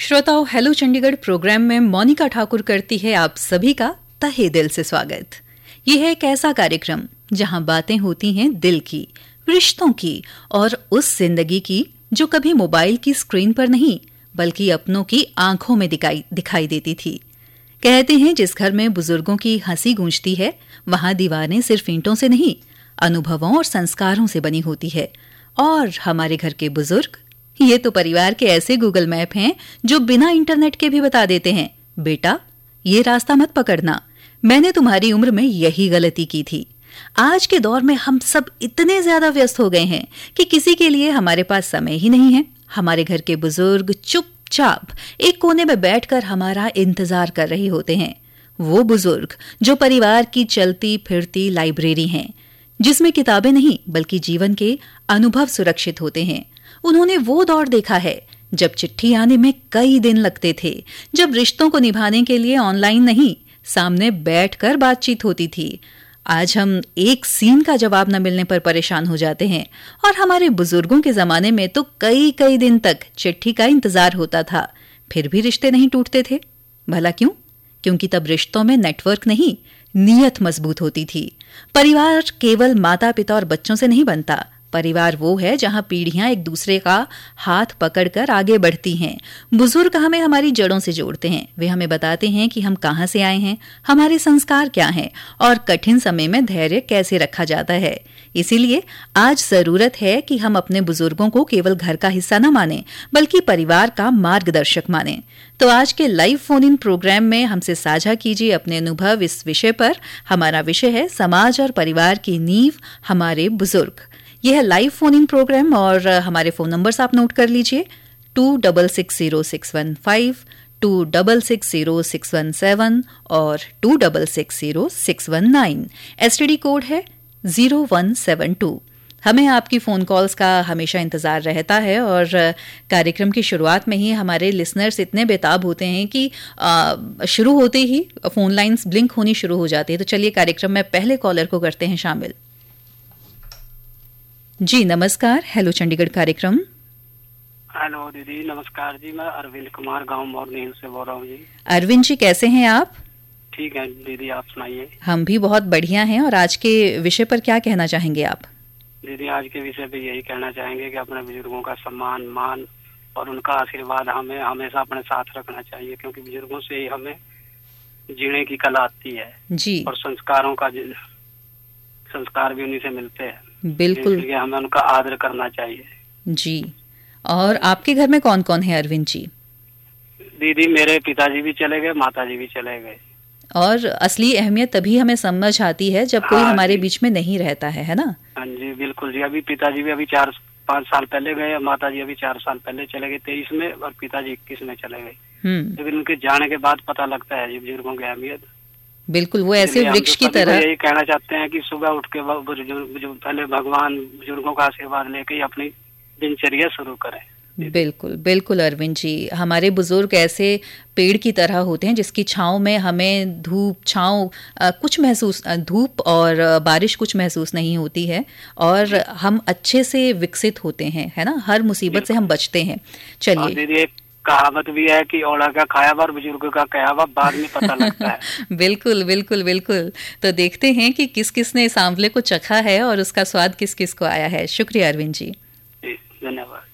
श्रोताओं, hello Chandigarh programme में मोनिका ठाकुर करती है आप सभी का तहे दिल से स्वागत। ये है एक ऐसा कार्यक्रम जहां बातें होती हैं दिल की, रिश्तों की और उस जिंदगी की जो कभी मोबाइल की स्क्रीन पर नहीं बल्कि अपनों की आंखों में दिखाई देती थी। कहते हैं जिस घर में बुजुर्गों की हंसी गूंजती है वहां दीवारें सिर्फ ईंटों से नहीं, अनुभवों और संस्कारों से बनी होती है। और हमारे घर के बुजुर्ग ये तो परिवार के ऐसे गूगल मैप हैं जो बिना इंटरनेट के भी बता देते हैं, बेटा ये रास्ता मत पकड़ना, मैंने तुम्हारी उम्र में यही गलती की थी। आज के दौर में हम सब इतने ज्यादा व्यस्त हो गए हैं कि किसी के लिए हमारे पास समय ही नहीं है। हमारे घर के बुजुर्ग चुपचाप एक कोने में बैठकर हमारा इंतजार कर रहे होते हैं। वो बुजुर्ग जो परिवार की चलती फिरती लाइब्रेरी हैं, जिसमें किताबें नहीं बल्कि जीवन के अनुभव सुरक्षित होते हैं। उन्होंने वो दौर देखा है जब चिट्ठी आने में कई दिन लगते थे, जब रिश्तों को निभाने के लिए ऑनलाइन नहीं सामने बैठकर बातचीत होती थी। आज हम एक सीन का जवाब न मिलने पर परेशान हो जाते हैं और हमारे बुजुर्गों के जमाने में तो कई दिन तक चिट्ठी का इंतजार होता था, फिर भी रिश्ते नहीं टूटते थे। भला क्यों? क्योंकि तब रिश्तों में नेटवर्क नहीं, नीयत मजबूत होती थी। परिवार केवल माता पिता और बच्चों से नहीं बनता, परिवार वो है जहां पीढ़ियां एक दूसरे का हाथ पकड़कर आगे बढ़ती हैं। बुजुर्ग हमें हमारी जड़ों से जोड़ते हैं, वे हमें बताते हैं कि हम कहां से आए हैं, हमारे संस्कार क्या हैं और कठिन समय में धैर्य कैसे रखा जाता है। इसीलिए आज जरूरत है कि हम अपने बुजुर्गों को केवल घर का हिस्सा न मानें बल्कि परिवार का मार्गदर्शक मानें। तो आज के लाइव फोन इन प्रोग्राम में हमसे साझा कीजिए अपने अनुभव इस विषय पर। हमारा विषय है समाज और परिवार की नींव हमारे बुजुर्ग। यह है लाइव फोन इन प्रोग्राम और हमारे फोन नंबर्स आप नोट कर लीजिए 26606115, 26606117 और 26606119। एसटीडी कोड है 0172। हमें आपकी फोन कॉल्स का हमेशा इंतजार रहता है और कार्यक्रम की शुरुआत में ही हमारे लिसनर्स इतने बेताब होते हैं कि शुरू होते ही फोन लाइंस ब्लिंक होनी शुरू हो जाती है। तो चलिए कार्यक्रम में पहले कॉलर को करते हैं शामिल। जी नमस्कार, हेलो चंडीगढ़ कार्यक्रम। हेलो दीदी, नमस्कार जी। मैं अरविंद कुमार गांव मोरनी से बोल रहा हूँ जी। अरविंद जी कैसे हैं आप? ठीक है दीदी, आप सुनाइए। हम भी बहुत बढ़िया हैं। और आज के विषय पर क्या कहना चाहेंगे आप? दीदी आज के विषय पे यही कहना चाहेंगे कि अपने बुजुर्गों का सम्मान, मान और उनका आशीर्वाद हमें हमेशा अपने साथ रखना चाहिए, क्योंकि बुजुर्गों से ही हमें जीने की कला आती है जी। और संस्कार भी उन्हीं से मिलते हैं। बिल्कुल, इसलिए हमें उनका आदर करना चाहिए जी। और आपके घर में कौन कौन है अरविंद जी? दीदी मेरे पिताजी भी चले गए, माताजी भी चले गए। और असली अहमियत तभी हमें समझ आती है जब कोई हमारे बीच में नहीं रहता है ना? हाँ जी बिल्कुल जी। अभी पिताजी भी अभी 4-5 साल पहले गए, माताजी अभी 4 साल पहले चले गए 23 में और पिताजी 21 में चले गए। लेकिन उनके जाने के बाद पता लगता है बुजुर्गों की अहमियत। बिल्कुल, वो ऐसे वृक्ष की तरह। यही कहना चाहते हैं कि सुबह उठ के पहले भगवान बुजुर्गों का आशीर्वाद लेके अपनी दिनचर्या शुरू करें। बिल्कुल बिल्कुल अरविंद जी, हमारे बुजुर्ग ऐसे पेड़ की तरह होते हैं जिसकी छांव में हमें धूप और बारिश कुछ महसूस नहीं होती है और हम अच्छे से विकसित होते हैं, है ना? हर मुसीबत से हम बचते हैं। चलिए दीदी, एक कहावत भी है कि औला का खाया और बुजुर्ग का कहा हुआ बाद में पता लगता है। बिल्कुल बिल्कुल बिल्कुल। तो देखते हैं कि किस किस ने इस आंवले को चखा है और उसका स्वाद किस किस को आया है। शुक्रिया अरविंद जी, धन्यवाद।